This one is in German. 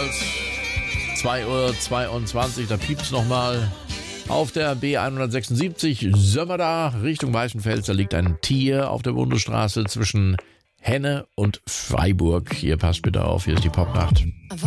bald 2:22 Uhr, da piept's nochmal. Auf der B176 Sömmerda Richtung Weißenfels, da liegt ein Tier auf der Bundesstraße zwischen Henne und Freiburg. Hier passt bitte auf, hier ist die Popnacht.